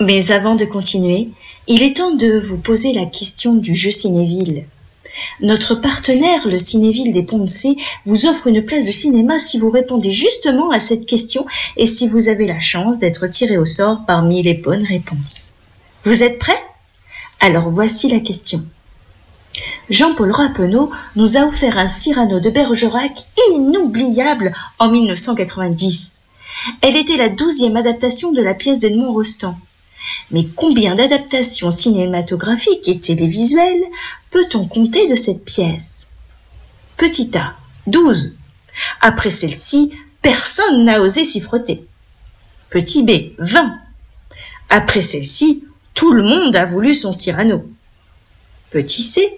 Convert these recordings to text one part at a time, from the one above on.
Mais avant de continuer, il est temps de vous poser la question du jeu Cinéville. Notre partenaire, le Cinéville des Ponts-de-Cé, vous offre une place de cinéma si vous répondez justement à cette question et si vous avez la chance d'être tiré au sort parmi les bonnes réponses. Vous êtes prêts ? Alors voici la question. Jean-Paul Rappeneau nous a offert un Cyrano de Bergerac inoubliable en 1990. Elle était la 12e adaptation de la pièce d'Edmond Rostand. Mais combien d'adaptations cinématographiques et télévisuelles peut-on compter de cette pièce ? Petit A, 12. Après celle-ci, personne n'a osé s'y frotter. Petit B, 20. Après celle-ci, tout le monde a voulu son Cyrano. Petit C,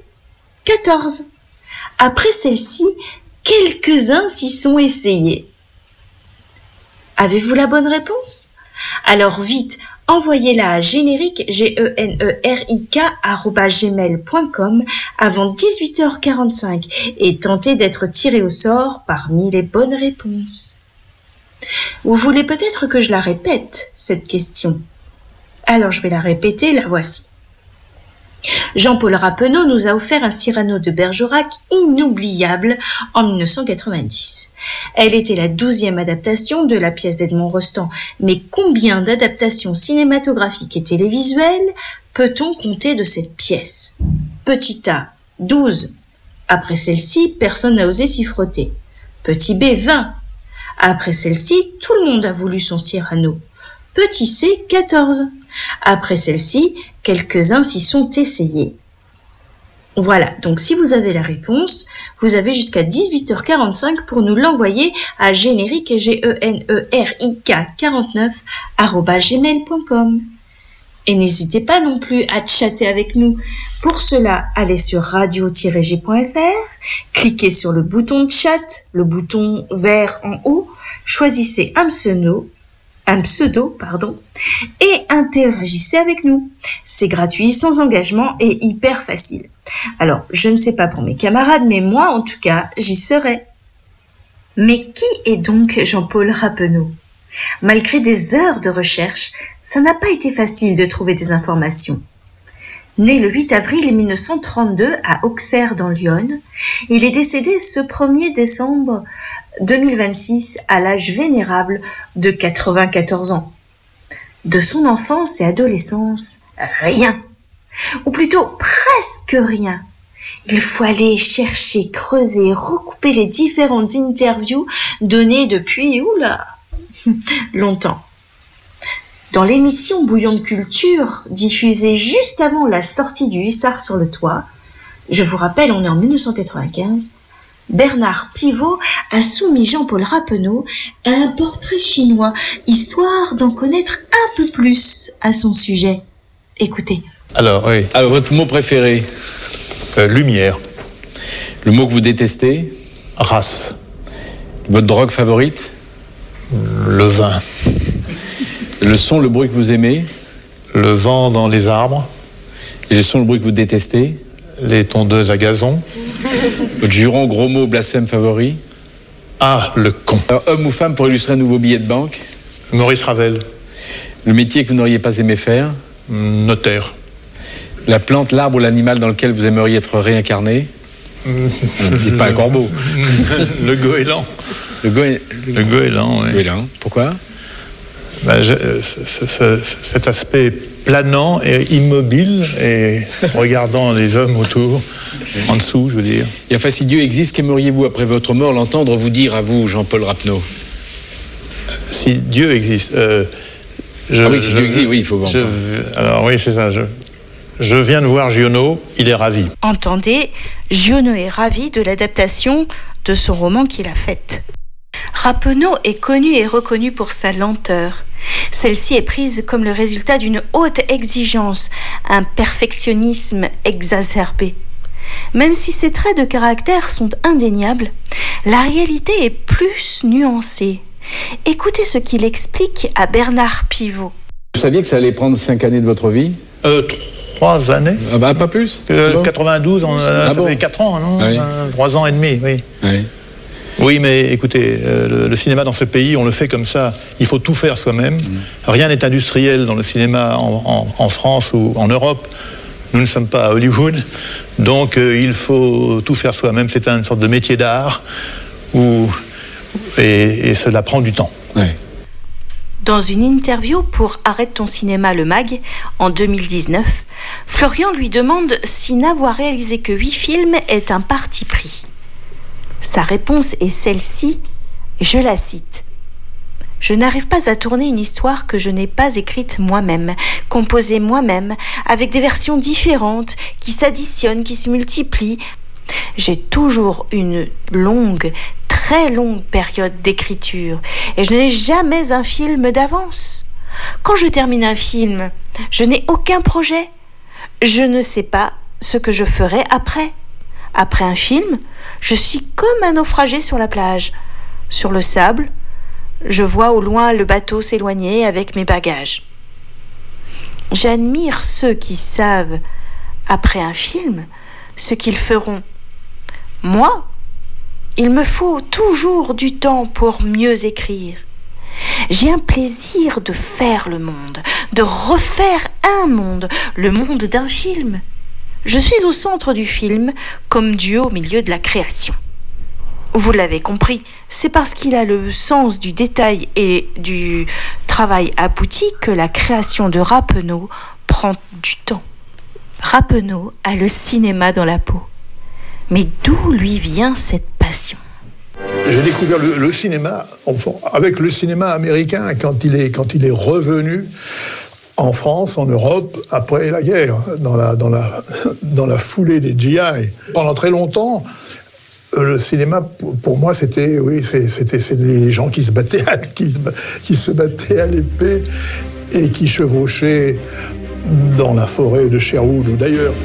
14. Après celle-ci, quelques-uns s'y sont essayés. Avez-vous la bonne réponse ? Alors vite, envoyez-la à générique, GENERIK, @gmail.com avant 18h45 et tentez d'être tiré au sort parmi les bonnes réponses. Vous voulez peut-être que je la répète, cette question ? Alors je vais la répéter, la voici. Jean-Paul Rappeneau nous a offert un Cyrano de Bergerac inoubliable en 1990. Elle était la 12e adaptation de la pièce d'Edmond Rostand. Mais combien d'adaptations cinématographiques et télévisuelles peut-on compter de cette pièce ? Petit A, 12. Après celle-ci, personne n'a osé s'y frotter. Petit B, 20. Après celle-ci, tout le monde a voulu son Cyrano. Petit C, 14. Après celle-ci, quelques-uns s'y sont essayés. Voilà, donc si vous avez la réponse, vous avez jusqu'à 18h45 pour nous l'envoyer à générique, GENERIK 49 @gmail.com. Et n'hésitez pas non plus à chatter avec nous. Pour cela, allez sur radio-g.fr, cliquez sur le bouton de chat, le bouton vert en haut, choisissez un pseudo, et interagissez avec nous. C'est gratuit, sans engagement et hyper facile. Alors, je ne sais pas pour mes camarades, mais moi, en tout cas, j'y serai. Mais qui est donc Jean-Paul Rappeneau ? Malgré des heures de recherche, ça n'a pas été facile de trouver des informations. Né le 8 avril 1932 à Auxerre dans l'Yonne, il est décédé ce 1er décembre 2026 à l'âge vénérable de 94 ans. De son enfance et adolescence, rien. Ou plutôt presque rien. Il faut aller chercher, creuser, recouper les différentes interviews données depuis, longtemps. Dans l'émission Bouillon de culture, diffusée juste avant la sortie du Hussard sur le toit, je vous rappelle, on est en 1995, Bernard Pivot a soumis Jean-Paul Rappeneau à un portrait chinois, histoire d'en connaître un peu plus à son sujet. Écoutez. Alors, oui. Alors, votre mot préféré ? Lumière. Le mot que vous détestez ? Race. Votre drogue favorite ? Le vin. Le son, le bruit que vous aimez ? Le vent dans les arbres. Et le son, le bruit que vous détestez ? Les tondeuses à gazon. Votre juron, gros mot, blasphème favori ? Ah, le con. Alors, homme ou femme pour illustrer un nouveau billet de banque ? Maurice Ravel. Le métier que vous n'auriez pas aimé faire ? Notaire. La plante, l'arbre ou l'animal dans lequel vous aimeriez être réincarné ? Dites pas un corbeau. Le goéland. Le goéland, oui. Goéland. Pourquoi ? Cet aspect planant et immobile et regardant les hommes autour, en dessous, je veux dire. Et enfin, si Dieu existe, qu'aimeriez-vous après votre mort l'entendre vous dire à vous, Jean-Paul Rappeneau ? Si Dieu existe... si Dieu existe, oui, il faut voir. Alors oui, c'est ça. Je viens de voir Giono, il est ravi. Entendez, Giono est ravi de l'adaptation de son roman qu'il a faite. Rappeneau est connu et reconnu pour sa lenteur. Celle-ci est prise comme le résultat d'une haute exigence, un perfectionnisme exacerbé. Même si ses traits de caractère sont indéniables, la réalité est plus nuancée. Écoutez ce qu'il explique à Bernard Pivot. Vous saviez que ça allait prendre 5 années de votre vie ? 3 années. Ah bah, pas plus. 92, ça fait 4 ans, non ? Oui. 3 ans et demi, oui. Oui. Oui, mais écoutez, le cinéma dans ce pays, on le fait comme ça. Il faut tout faire soi-même. Rien n'est industriel dans le cinéma en France ou en Europe. Nous ne sommes pas à Hollywood. Donc, il faut tout faire soi-même. C'est une sorte de métier d'art et cela prend du temps. Ouais. Dans une interview pour Arrête ton cinéma, le MAG, en 2019, Florian lui demande si n'avoir réalisé que 8 films est un parti pris. Sa réponse est celle-ci, je la cite. « Je n'arrive pas à tourner une histoire que je n'ai pas écrite moi-même, composée moi-même, avec des versions différentes, qui s'additionnent, qui se multiplient. J'ai toujours une très longue période d'écriture, et je n'ai jamais un film d'avance. Quand je termine un film, je n'ai aucun projet. Je ne sais pas ce que je ferai après. Après un film, je suis comme un naufragé sur la plage. Sur le sable, je vois au loin le bateau s'éloigner avec mes bagages. J'admire ceux qui savent, après un film, ce qu'ils feront. Moi, il me faut toujours du temps pour mieux écrire. J'ai un plaisir de faire le monde, de refaire un monde, le monde d'un film. Je suis au centre du film, comme Dieu au milieu de la création. Vous l'avez compris, c'est parce qu'il a le sens du détail et du travail abouti que la création de Rappeneau prend du temps. Rappeneau a le cinéma dans la peau. Mais d'où lui vient cette passion ? J'ai découvert le cinéma avec le cinéma américain quand il est revenu en France, en Europe, après la guerre, dans la foulée des GI. Pendant très longtemps, le cinéma, pour moi, c'était les gens qui se battaient à l'épée et qui chevauchaient dans la forêt de Sherwood ou d'ailleurs.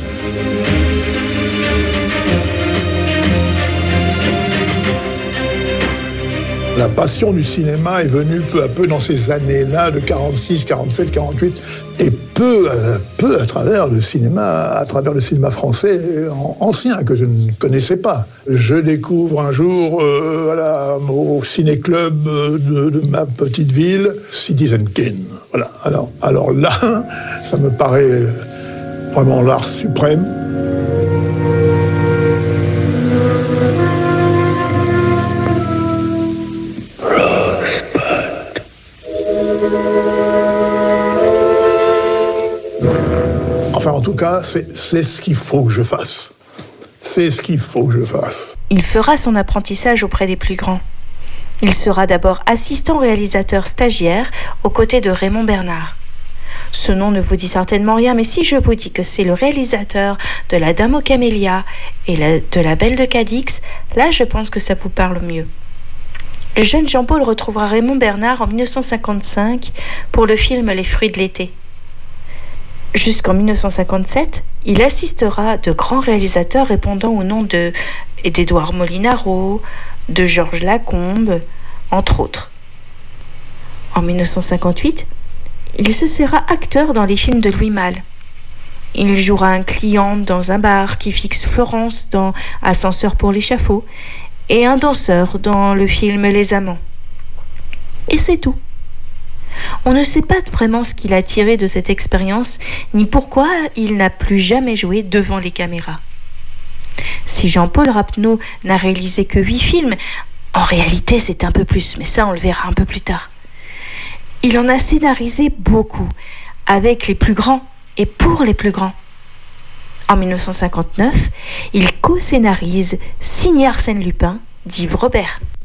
La passion du cinéma est venue peu à peu dans ces années-là, de 46, 47, 48, et peu à travers le cinéma français ancien que je ne connaissais pas. Je découvre un jour au ciné-club de ma petite ville, Citizen Kane. Voilà. Alors là, ça me paraît vraiment l'art suprême. Enfin, en tout cas, c'est ce qu'il faut que je fasse. C'est ce qu'il faut que je fasse. Il fera son apprentissage auprès des plus grands. Il sera d'abord assistant réalisateur stagiaire aux côtés de Raymond Bernard. Ce nom ne vous dit certainement rien, mais si je vous dis que c'est le réalisateur de La Dame aux Camélias et de La Belle de Cadix, là je pense que ça vous parle mieux. Le jeune Jean-Paul retrouvera Raymond Bernard en 1955 pour le film Les Fruits de l'été. Jusqu'en 1957, il assistera de grands réalisateurs répondant au nom d'Édouard Molinaro, de Georges Lacombe, entre autres. En 1958, il se sera acteur dans les films de Louis Malle. Il jouera un client dans un bar qui fixe Florence dans Ascenseur pour l'échafaud et un danseur dans le film Les Amants. Et c'est tout. On ne sait pas vraiment ce qu'il a tiré de cette expérience, ni pourquoi il n'a plus jamais joué devant les caméras. Si Jean-Paul Rappeneau n'a réalisé que 8 films, en réalité c'est un peu plus, mais ça on le verra un peu plus tard. Il en a scénarisé beaucoup, avec les plus grands et pour les plus grands. En 1959, il co-scénarise Signé Arsène Lupin d'Yves Robert.